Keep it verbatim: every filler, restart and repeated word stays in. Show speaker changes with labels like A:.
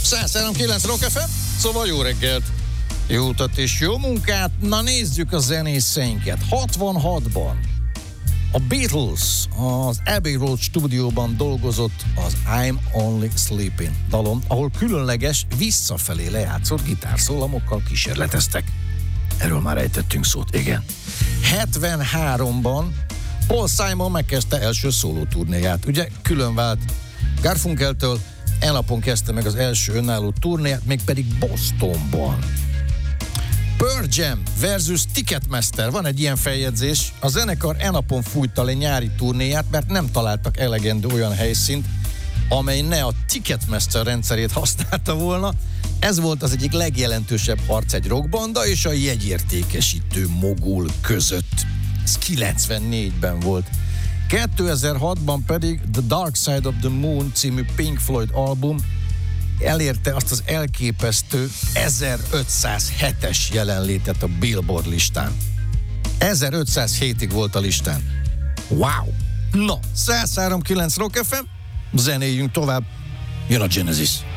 A: száz három kilenc Rock ef em, szóval jó reggelt, jó utat és jó munkát. Na nézzük a zenészeinket. hatvanhatban a Beatles az Abbey Road stúdióban dolgozott az I'm Only Sleeping dalon, ahol különleges, visszafelé lejátszott gitárszólamokkal kísérleteztek. Erről már ejtettünk szót, igen. hetvenháromban Paul Simon megkezdte első szólóturnéját. Ugye külön vált Garfunkeltől, elnapon kezdte meg az első önálló turnéját, mégpedig Bostonban. Pearl Jam versus Ticketmaster. Van egy ilyen feljegyzés. A zenekar elnapon fújta le nyári turnéját, mert nem találtak elegendő olyan helyszínt, amely ne a Ticketmaster rendszerét használta volna. Ez volt az egyik legjelentősebb harc egy rockbanda és a jegyértékesítő mogul között. Ez kilencvennégyben volt. kétezer-hatban pedig The Dark Side of the Moon című Pink Floyd album elérte azt az elképesztő ezerötszázhetes jelenlétet a Billboard listán. ezerötszázhétig volt a listán. Wow! Na, száz három kilenc Rock ef em, zenéljünk tovább, jön a Genesis.